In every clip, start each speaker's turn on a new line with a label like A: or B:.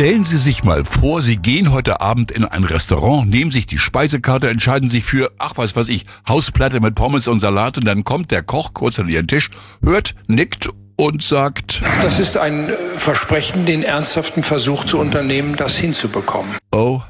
A: Stellen Sie sich mal vor, Sie gehen heute Abend in ein Restaurant, nehmen sich die Speisekarte, entscheiden sich für, Hausplatte mit Pommes und Salat und dann kommt der Koch kurz an Ihren Tisch, hört, nickt und sagt:
B: Das ist ein Versprechen, den ernsthaften Versuch zu unternehmen, das hinzubekommen.
A: Oh,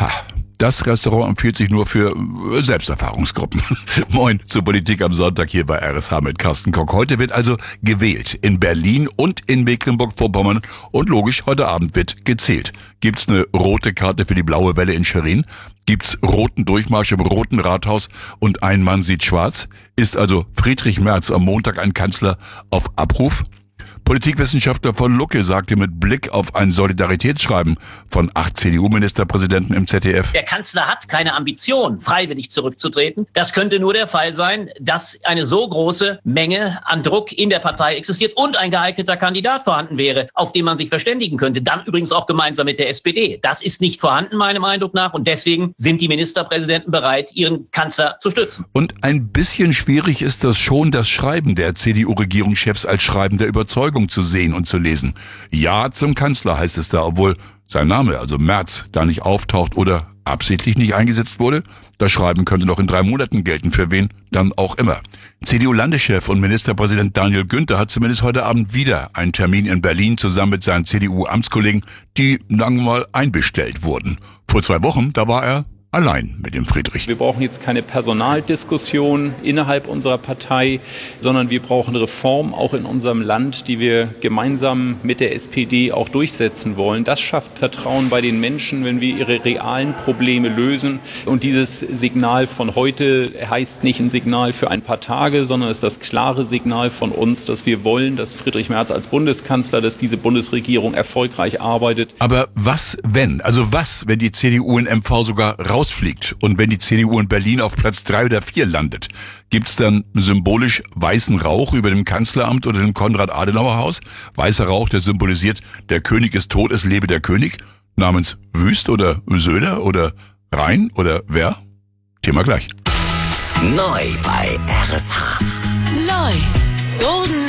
A: das Restaurant empfiehlt sich nur für Selbsterfahrungsgruppen. Moin zur Politik am Sonntag hier bei RSH mit Carsten Koch. Heute wird also gewählt in Berlin und in Mecklenburg-Vorpommern und logisch, heute Abend wird gezählt. Gibt's eine rote Karte für die blaue Welle in Schwerin? Gibt's roten Durchmarsch im Roten Rathaus und ein Mann sieht schwarz? Ist also Friedrich Merz am Montag ein Kanzler auf Abruf? Politikwissenschaftler von Lucke sagte mit Blick auf ein Solidaritätsschreiben von 8 CDU-Ministerpräsidenten im ZDF:
C: Der Kanzler hat keine Ambition, freiwillig zurückzutreten. Das könnte nur der Fall sein, dass eine so große Menge an Druck in der Partei existiert und ein geeigneter Kandidat vorhanden wäre, auf den man sich verständigen könnte. Dann übrigens auch gemeinsam mit der SPD. Das ist nicht vorhanden, meinem Eindruck nach. Und deswegen sind die Ministerpräsidenten bereit, ihren Kanzler zu stützen.
A: Und ein bisschen schwierig ist das schon, das Schreiben der CDU-Regierungschefs als Schreiben der Überzeugung zu sehen und zu lesen. Ja zum Kanzler heißt es da, obwohl sein Name, also Merz, da nicht auftaucht oder absichtlich nicht eingesetzt wurde. Das Schreiben könnte noch in 3 Monaten gelten, für wen dann auch immer. CDU-Landeschef und Ministerpräsident Daniel Günther hat zumindest heute Abend wieder einen Termin in Berlin zusammen mit seinen CDU-Amtskollegen, die, sagen wir mal, einbestellt wurden. Vor 2 Wochen, da war er allein mit dem Friedrich.
D: Wir brauchen jetzt keine Personaldiskussion innerhalb unserer Partei, sondern wir brauchen Reformen auch in unserem Land, die wir gemeinsam mit der SPD auch durchsetzen wollen. Das schafft Vertrauen bei den Menschen, wenn wir ihre realen Probleme lösen. Und dieses Signal von heute heißt nicht ein Signal für ein paar Tage, sondern ist das klare Signal von uns, dass wir wollen, dass Friedrich Merz als Bundeskanzler, dass diese Bundesregierung erfolgreich arbeitet.
A: Aber was, wenn? Also was, wenn die CDU in MV sogar rausfliegt und wenn die CDU in Berlin auf Platz 3 oder 4 landet? Gibt's dann symbolisch weißen Rauch über dem Kanzleramt oder dem Konrad-Adenauer-Haus? Weißer Rauch, der symbolisiert, der König ist tot, es lebe der König? Namens Wüst oder Söder oder Rhein oder wer? Thema gleich.
E: Neu bei RSH.
F: Neu. Golden